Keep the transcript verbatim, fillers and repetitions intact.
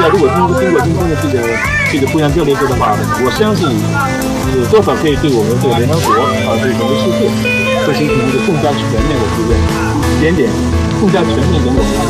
家如果经过经过今天的这个这个互相交流过的话，我相信呃多少可以对我们这个联合国啊，对整个世界，会形成一个更加全面的这个一点点更加全面的我们